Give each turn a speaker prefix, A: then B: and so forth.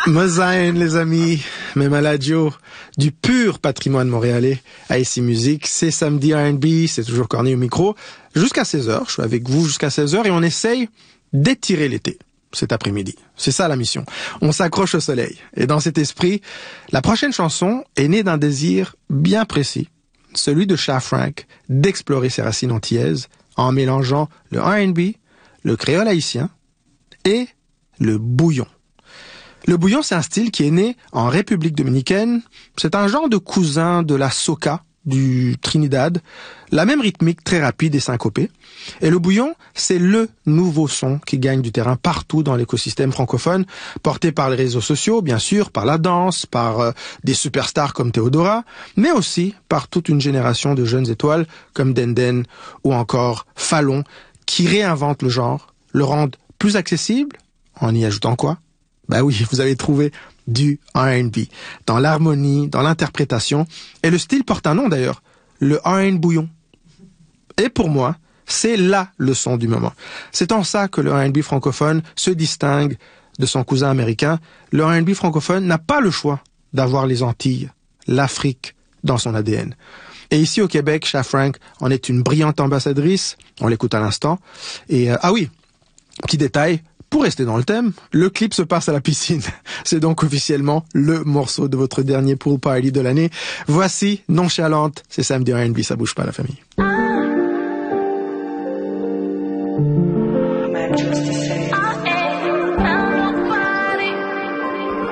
A: Mosaïen, les amis, Memaladio, du pur patrimoine montréalais à ICI Musique. C'est samedi R&B, c'est toujours Corné au micro. Jusqu'à 16h, je suis avec vous jusqu'à 16h et on essaye d'étirer l'été cet après-midi. C'est ça la mission. On s'accroche au soleil. Et dans cet esprit, la prochaine chanson est née d'un désir bien précis, celui de Cha Frank, d'explorer ses racines antillaises en mélangeant le R&B, le créole haïtien et le bouillon. Le bouillon, c'est un style qui est né en République dominicaine. C'est un genre de cousin de la soca du Trinidad, la même rythmique très rapide et syncopée. Et le bouillon, c'est le nouveau son qui gagne du terrain partout dans l'écosystème francophone, porté par les réseaux sociaux, bien sûr, par la danse, par des superstars comme Théodora, mais aussi par toute une génération de jeunes étoiles comme Denden ou encore Fallon, qui réinventent le genre, le rendent plus accessible, en y ajoutant quoi? Ben oui, vous avez trouvé du R&B, dans l'harmonie, dans l'interprétation, et le style porte un nom d'ailleurs, le R&B bouillon. Et pour moi, c'est la leçon du moment. C'est en ça que le R&B francophone se distingue de son cousin américain. Le R&B francophone n'a pas le choix d'avoir les Antilles, l'Afrique dans son ADN. Et ici au Québec, Cha Frank en est une brillante ambassadrice, on l'écoute à l'instant. Et ah oui, petit détail, pour rester dans le thème, le clip se passe à la piscine. C'est donc officiellement le morceau de votre dernier pool party de l'année. Voici Nonchalante, c'est samedi R&B, ça bouge pas la famille.